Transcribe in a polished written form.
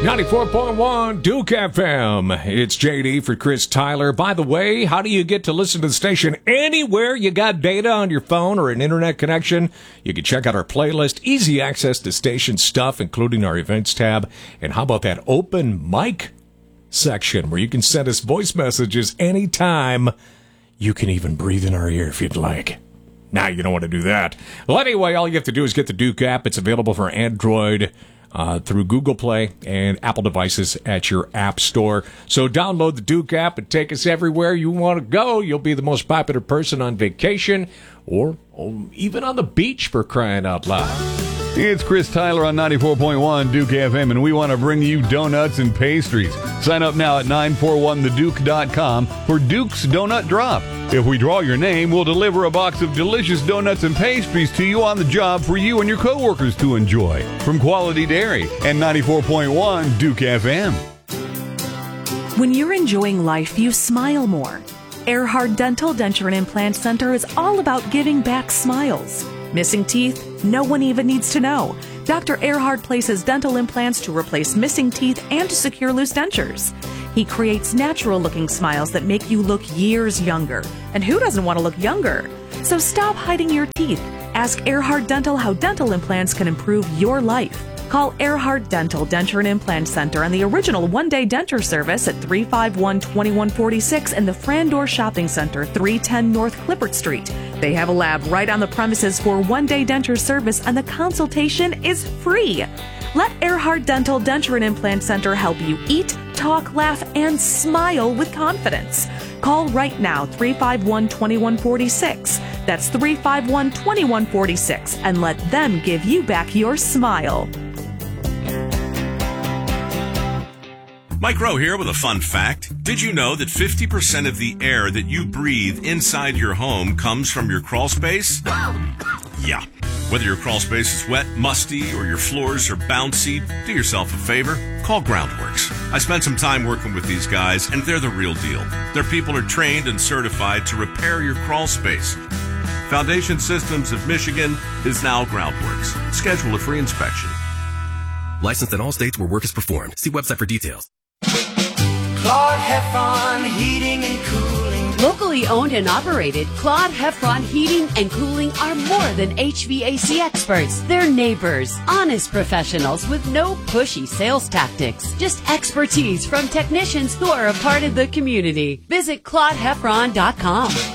94.1 Duke FM. It's JD for Chris Tyler. By the way, how do you get to listen to the station anywhere you got data on your phone or an internet connection? You can check out our playlist, easy access to station stuff, including our events tab. And how about that open mic section where you can send us voice messages anytime. You can even breathe in our ear if you'd like. Now you don't want to do that. Well, anyway, all you have to do is get the Duke app. It's available for Android through Google Play and Apple devices at your app store. So download the Duke app and take us everywhere you want to go. You'll be the most popular person on vacation or even on the beach, for crying out loud. It's Chris Tyler on 94.1 Duke FM, and we want to bring you donuts and pastries. Sign up now at 941theduke.com for Duke's Donut Drop. If we draw your name, we'll deliver a box of delicious donuts and pastries to you on the job for you and your coworkers to enjoy. From Quality Dairy and 94.1 Duke FM. When you're enjoying life, you smile more. Earhart Dental Denture and Implant Center is all about giving back smiles. Missing teeth? No one even needs to know. Dr. Earhart places dental implants to replace missing teeth and to secure loose dentures. He creates natural-looking smiles that make you look years younger. And who doesn't want to look younger? So stop hiding your teeth. Ask Earhart Dental how dental implants can improve your life. Call Earhart Dental Denture and Implant Center on the original one-day denture service at 351-2146 in the Frandor Shopping Center, 310 North Clippert Street. They have a lab right on the premises for one-day denture service, and the consultation is free. Let Earhart Dental Denture and Implant Center help you eat, talk, laugh, and smile with confidence. Call right now, 351-2146. That's 351-2146, and let them give you back your smile. Mike Rowe here with a fun fact. Did you know that 50% of the air that you breathe inside your home comes from your crawl space? Yeah. Whether your crawl space is wet, musty, or your floors are bouncy, do yourself a favor. Call Groundworks. I spent some time working with these guys, and they're the real deal. Their people are trained and certified to repair your crawl space. Foundation Systems of Michigan is now Groundworks. Schedule a free inspection. Licensed in all states where work is performed. See website for details. Claude Heffron Heating and Cooling. Locally owned and operated, Claude Heffron Heating and Cooling are more than HVAC experts. They're neighbors, honest professionals with no pushy sales tactics. Just expertise from technicians who are a part of the community. Visit ClaudeHeffron.com.